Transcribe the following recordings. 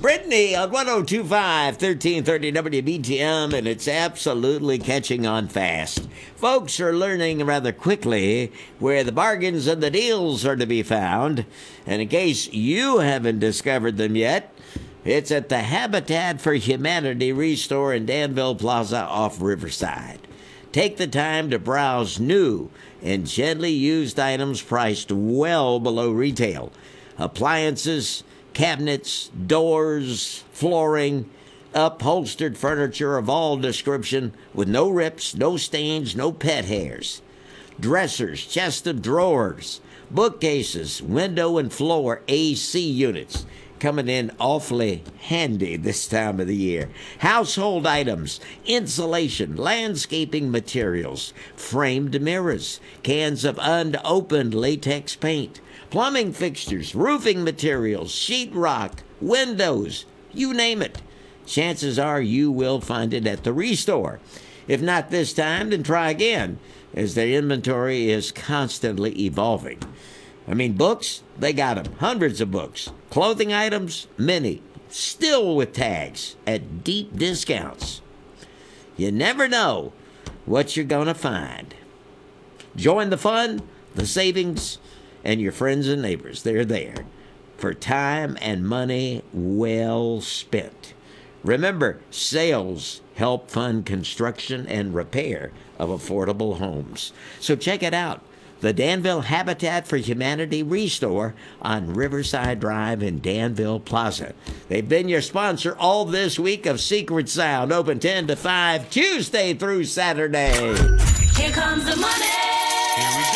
Brittany on 1025 1330 WBTM, and it's absolutely catching on fast. Folks are learning rather quickly where the bargains and the deals are to be found. And in case you haven't discovered them yet, it's at the Habitat for Humanity Restore in Danville Plaza off Riverside. Take the time to browse new and gently used items priced well below retail. Appliances, cabinets, doors, flooring, upholstered furniture of all description with no rips, no stains, no pet hairs. Dressers, chest of drawers, bookcases, window and floor AC units. Coming in awfully handy this time of the year. Household items, insulation, landscaping materials, framed mirrors, cans of unopened latex paint, plumbing fixtures, roofing materials, sheetrock, windows, you name it. Chances are you will find it at the Restore. If not this time, then try again, as their inventory is constantly evolving. I mean, books, they got them. Hundreds of books. Clothing items, many. Still with tags at deep discounts. You never know what you're going to find. Join the fun, the savings, and your friends and neighbors. They're there for time and money well spent. Remember, sales help fund construction and repair of affordable homes. So check it out. The Danville Habitat for Humanity Restore on Riverside Drive in Danville Plaza. They've been your sponsor all this week of Secret Sound, open 10 to 5, Tuesday through Saturday. Here comes the money. Here we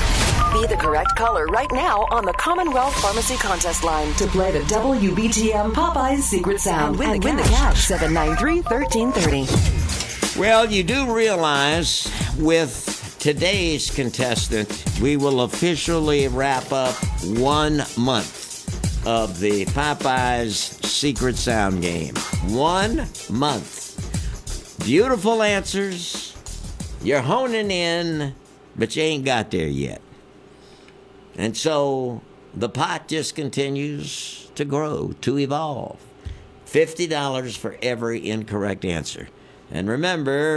go. Be the correct caller right now on the Commonwealth Pharmacy contest line to play the WBTM Popeyes Secret Sound and win the cash. 793-1330. Well, you do realize with today's contestant, we will officially wrap up 1 month of the Popeyes Secret Sound game. 1 month. Beautiful answers. You're honing in, but you ain't got there yet. And so the pot just continues to grow, to evolve. $50 for every incorrect answer. And remember,